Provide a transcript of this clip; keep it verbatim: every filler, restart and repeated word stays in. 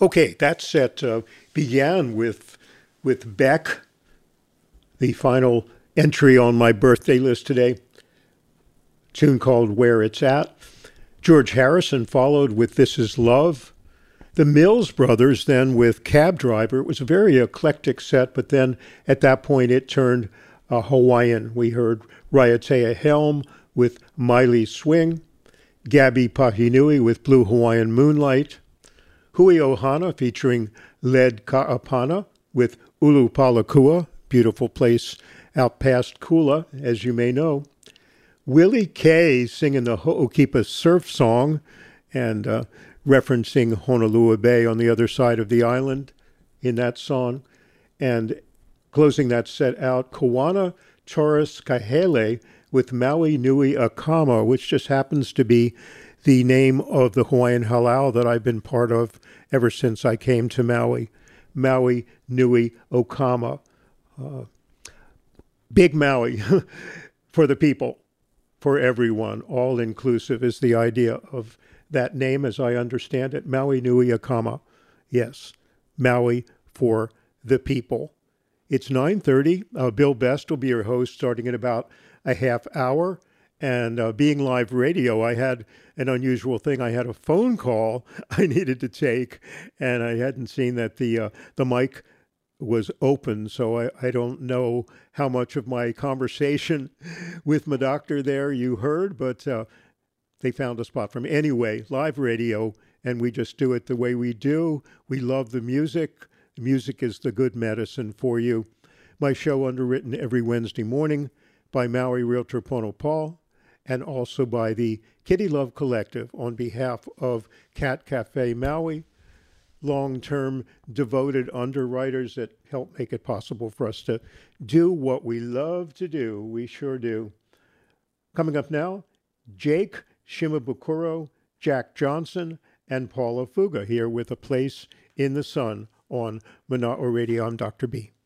Okay, that set uh, began with with Beck, the final entry on my birthday list today, tune called Where It's At. George Harrison followed with This Is Love. The Mills Brothers then with Cab Driver. It was a very eclectic set, but then at that point it turned uh, Hawaiian. We heard Raiatea Helm with Miley Swing, Gabby Pahinui with Blue Hawaiian Moonlight, Hui Ohana featuring Led Ka'apana with Ulu Palakua, beautiful place out past Kula, as you may know. Willie Kay singing the Ho'okipa surf song and uh, referencing Honolulu Bay on the other side of the island in that song. And closing that set out, Kawana Taurus Kahele with Maui Nui Akama, which just happens to be the name of the Hawaiian halau that I've been part of ever since I came to Maui. Maui Nui Okama. Uh, Big Maui for the people, for everyone, all inclusive is the idea of that name as I understand it. Maui Nui Akama. Yes, Maui for the people. It's nine thirty. Uh, Bill Best will be your host starting in about a half hour. And uh, being live radio, I had an unusual thing. I had a phone call I needed to take, and I hadn't seen that the uh, the mic was open, so I, I don't know how much of my conversation with my doctor there you heard, but uh, they found a spot for me. Anyway, live radio, and we just do it the way we do. We love the music. The music is the good medicine for you. My show underwritten every Wednesday morning by Maui Realtor Pono Paul, and also by the Kitty Love Collective on behalf of Cat Cafe Maui, long-term devoted underwriters that help make it possible for us to do what we love to do. We sure do. Coming up now, Jake Shimabukuro, Jack Johnson, and Paula Fuga here with A Place in the Sun on Mana'o Radio. I'm Doctor B.